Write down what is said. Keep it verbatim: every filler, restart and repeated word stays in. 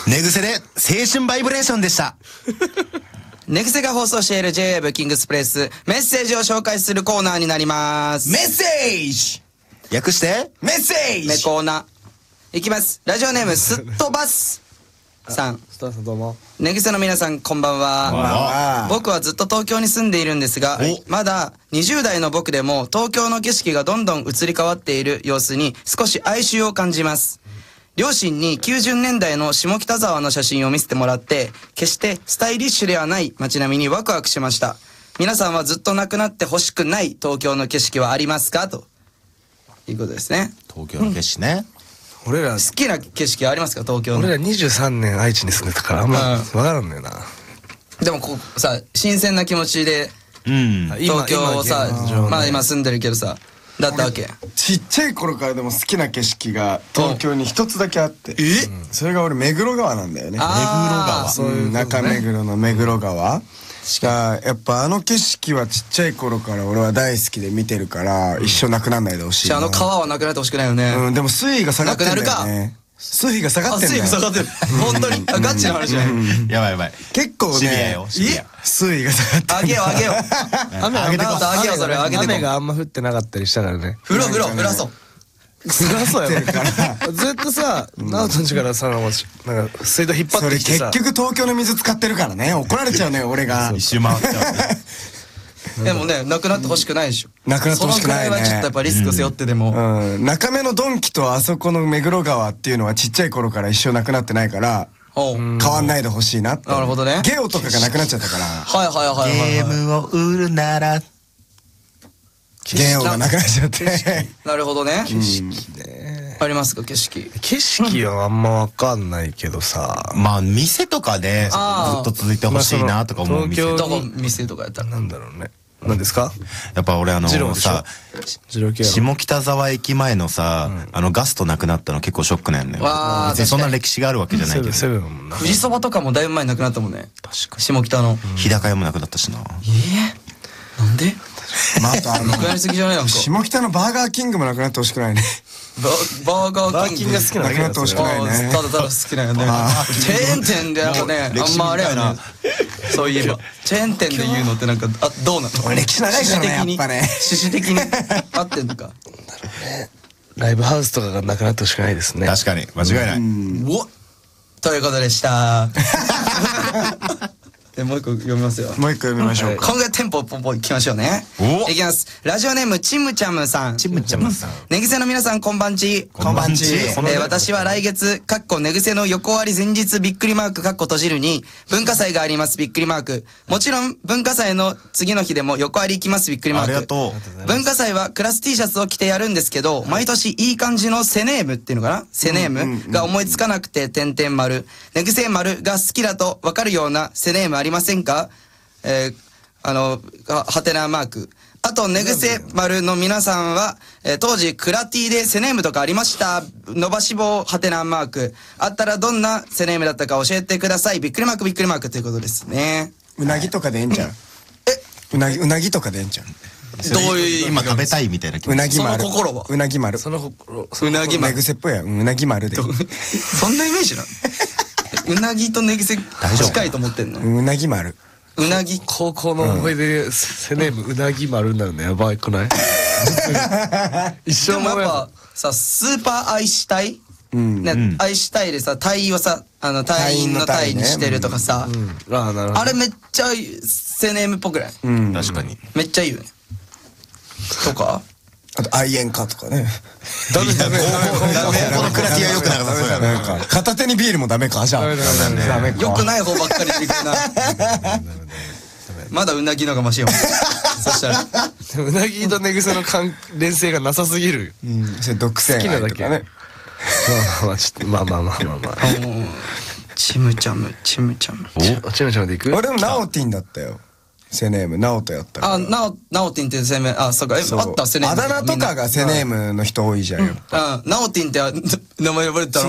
寝癖で青春バイブレーションでした。 寝癖が放送している ジェイエー ブッキングスプレスメッセージを紹介するコーナーになります。 メッセージ略してメッセージメコーナーいきます。ラジオネームすっとばすさん。 スターさんどうも。 寝癖の皆さんこんばんは。僕はずっと東京に住んでいるんですが、まだにじゅう代の僕でも東京の景色がどんどん移り変わっている様子に少し哀愁を感じます。両親にきゅうじゅうねんだいの下北沢の写真を見せてもらって、決してスタイリッシュではない街並みにワクワクしました。皆さんはずっとなくなってほしくない東京の景色はありますかということですね。 東京の景色ね、 うん、俺ら好きな景色ありますか東京の。 俺らにじゅうさんねん愛知に住んでたからあんま分からんのよな。 でもこうさ新鮮な気持ちでうん東京をさ、まあ今住んでるけどさだったわけ。 ちっちゃい頃からでも好きな景色が東京に一つだけあって、えそれが俺目黒川なんだよね。目黒川、そういう中目黒の目黒川がやっぱあの景色はちっちゃい頃から俺は大好きで見てるから一生なくならないでほしい。 あの川はなくなってほしくないよね。 うん、でも水位が下がってんだよね。水位が下がってんだよ。 水位が下がってる。本当にガチな話じゃない。 やばいやばい。 結構ね、水位が下がってる。 あげようあげよう。雨あげてこう。あげようそれあげてこう。 雨があんま降ってなかったりしたからね。 風呂風呂風呂そう。 そりゃそうやからずっとさ直人んちからさなんか水道引っ張ってきてさ、 それ結局東京の水使ってるからね怒られちゃうね俺が。 一周回っちゃう。 でもねなくなってほしくないでしょ。 なくなってほしくないね。 そのくらいはちょっとやっぱリスク背負ってでも、 うん、中目のドンキとあそこの目黒川っていうのはちっちゃい頃から一生なくなってないから変わんないでほしいなって。 なるほどね。 ゲオとかがなくなっちゃったから。 はいはいはいはい。 ゲームを売るならゲオがなくなっちゃって。 なるほどね。 景色ね。 ありますか景色。 景色はあんま分かんないけどさ、 まあ店とかでずっと続いてほしいなとか思う店。 どこ店とかやったらなんだろうね。何ですか。 やっぱ俺あのさ下北沢駅前のさあのガストなくなったの結構ショックなんだよ。別にそんな歴史があるわけじゃないけど。 富士そばとかもだいぶ前になくなったもんね。確かに下北の日高屋もなくなったしな。 ええなんで。 まあ、あとあの下北のバーガーキングもなくなってほしくないね。 バーガーキングが好きなだけなくなってほしくないね。 ただただ好きなんよね。チェーン店でなんかねあんまあれやな。そういえばチェーン店で言うのってなんかあどうなの。 歴史長いからねやっぱね。 趣旨的に合ってんのか。 ライブハウスとかがなくなってほしくないですね。 確かに間違いない。 おということでした。もう一個読みますよ。 もう一個読みましょうか。 今後はテンポポンポンいきましょうね。いきます。ラジオネームちむちゃむさん。 ちむちゃむさん。 寝癖の皆さんこんばんち。 こんばんち。 私は来月かっこ寝癖の横割り前日びっくりマークかっこ閉じるに文化祭がありますびっくりマーク。もちろん文化祭の次の日でも横割り行きますびっくりマーク。 ありがとう。文化祭はクラス T シャツを着てやるんですけど毎年いい感じのセネームっていうのかなセネームが思いつかなくて点々丸寝癖丸が好きだとわかるようなセネームありませんか。えー、あのハテナマーク。あと寝癖丸の皆さんは、えー、当時クラ T でセネームとかありました。伸ばし棒ハテナマークあったらどんなセネームだったか教えてください。びっくりマークびっくりマークということですね。 うなぎとかでええんちゃう。えうなぎうなぎとかでええんちゃう。 どういう今食べたいみたいな気持ち。 うなぎ丸。 その心はうなぎ丸。 その心うなぎ丸。 寝癖っぽいやん。うなぎ丸で。 そんなイメージなの。うなぎと寝癖近いと思ってんの。 うなぎ丸。 うなぎ高校の思い出でセネームうなぎ丸になるのやばいくない。一生でもやっぱさスーパー愛したい、ね、愛したいでさ隊をさあの隊員の隊にしてるとかさ、あれめっちゃセネームっぽくない。 確かにめっちゃいいよね。とかあと愛煙家とかね。 ダメダメ。このクラティは良くなかった。そうやな。 片手にビールもダメかじゃあ。 ダメ。良くない方ばっかりでいくな。まだうなぎのがマシよ。そしたら。 うなぎと寝癖の関連性がなさすぎる。 うん。それ独占。 好きなだけね。まあちょっとまあまあまあまあまあ。 ちむちゃむちむちゃむ。 ちむちゃむでいく。 俺もナオティンだったよ。セネームナオトやったから。 あ、ナオナオティンってセネーム、あ、そうか、え、あったセネーム。 あだ名とかがセネームの人多いじゃんよ。 うん、ナオティンって名前呼ばれてたの。